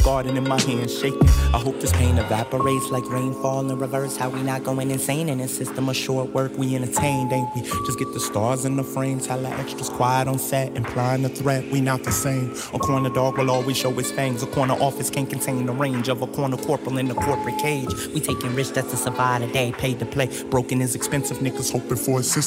garden in my hand shaking. I hope this pain evaporates like rainfall in reverse. How we not going insane in a system of short work? We entertained, ain't we? Just get the stars in the frames, hella extras quiet on set, implying the threat. We not the same. A corner dog will always show his fangs. A corner office can't contain the range of a corner corporal in the corporate cage. We taking risks just to survive the day, paid to play. Broken is expensive, niggas hoping for assistance.